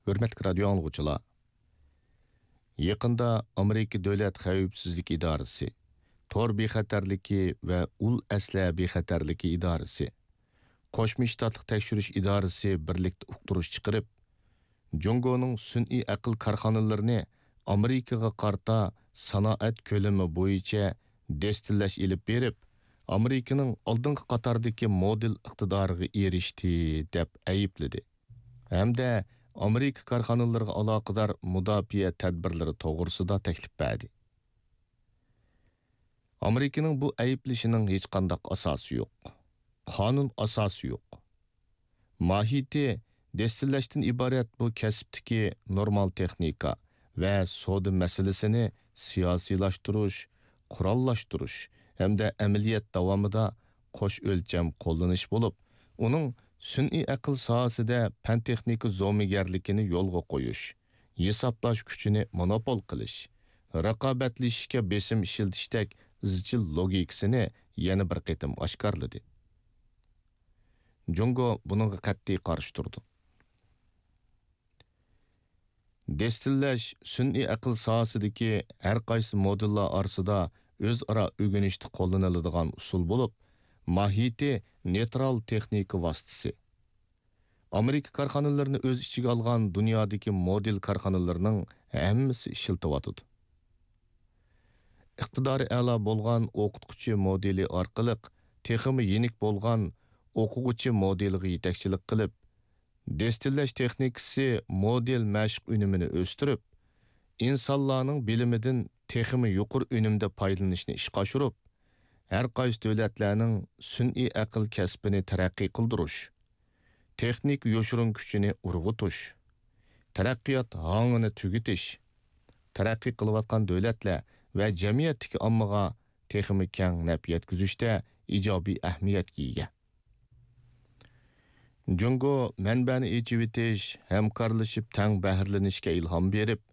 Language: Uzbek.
Hürmetli radio anlıqçılar. Yaqında Amerika Dövlət Xəvfsizlik İdarəsi, Tor Bexatarligi və Ul Əslə Bexatarligi İdarəsi, Qoşma Ştatlıq Təkşürüş İdarəsi birlikdə uqturuş çıxırıb, Jungo'nun sün'i aql karxanalarını Amerikaga qarta sanoat ko'lami bo'yicha destillash ilib berib, Amerikaning oldingi qatordagi model iqtidoriga erishdi deb aybladi. Hamda Amerika korxonalariga aloqador mudofaa tadbirlari to'g'risida taklif berdi. Amerikaning bu ayblashining hech qanday asosi yo'q. Qonun asosi yo'q. Mohiyati destillashdan iborat bu kasbdagi normal texnika va savdo masalasini siyosiylashtirish, qurollashtirish hamda amaliyot davomida qo'sh o'lcham qo'llanish bo'lib, uning sun'iy aql sohasida fan texnika zo'migarligini yo'lga qo'yish, hisoblash kuchini monopol qilish, raqobatlashishga besim ishiltishdek izchil logikasini yana bir qatim oshkorladi. Jungo buningga qat'iy qarshi turdi. Destillash sun'iy aql sohasidagi har qaysi modellar orasida o'zaro o'rganishda qo'llaniladigan usul bo'lib, mohiyati neytral texnika vositasi. Amerika korxonalarini o'z ichiga olgan dunyodagi model korxonalarining hammasi ishlatyotdi. Iqtidori a'lo bo'lgan o'qituvchi modeli orqali texnika yenik bo'lgan o'quvchi modeliga yetakchilik qilib, destillash texnikasi model mashq unumini o'stirib, insonlarning bilimidan texnika yuqori unumda foydalanishni ishga oshirib, har qaysi davlatlarning sun'iy aql kasbini taraqqiy qildirish, texnik yoshirin kuchini urg'utish, taraqqiyot hangini tugitish, taraqqiy qilayotgan davlatlar va jamiyatdagi ommaga texnika keng naf yetkazishda ijobiy ahamiyatga ega. Jungo manbani echib etish, hamkorlashib tang bahrlanishga ilhom berib,